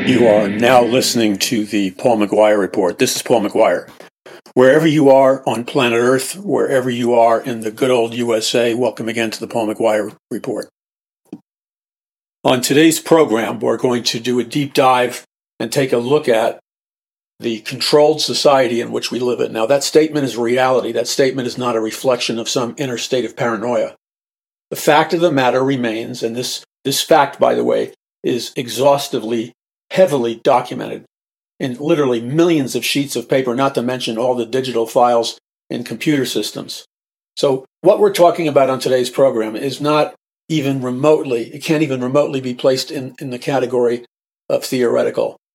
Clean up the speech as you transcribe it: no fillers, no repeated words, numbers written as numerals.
You are now listening to the Paul McGuire Report. This is Paul McGuire. Wherever you are on planet Earth, wherever you are in the good old USA, welcome again to the Paul McGuire Report. On today's program, we're going to do a deep dive and take a look at the controlled society in which we live in. Now, that statement is reality. That statement is not a reflection of some inner state of paranoia. The fact of the matter remains, and this fact, by the way, is exhaustively, heavily documented in literally millions of sheets of paper, not to mention all the digital files in computer systems. So what we're talking about on today's program is not even remotely, it can't even remotely be placed in the category of theoretical.